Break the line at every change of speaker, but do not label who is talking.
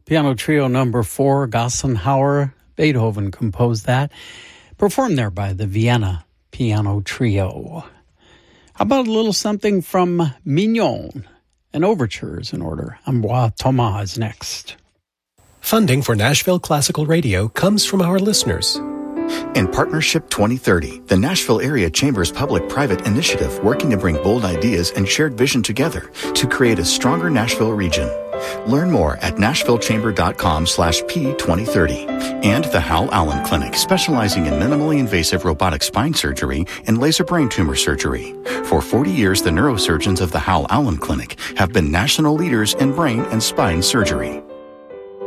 Piano Trio number 4, Gassenhauer. Beethoven composed that. Performed there by the Vienna Piano Trio. How about a little something from Mignon? An overture is in order. Ambroise Thomas is next.
Funding for Nashville Classical Radio comes from our listeners.
In Partnership 2030, the Nashville Area Chamber's public-private initiative working to bring bold ideas and shared vision together to create a stronger Nashville region. Learn more at nashvillechamber.com/P2030. And the Hal Allen Clinic, specializing in minimally invasive robotic spine surgery and laser brain tumor surgery. For 40 years, the neurosurgeons of the Hal Allen Clinic have been national leaders in brain and spine surgery.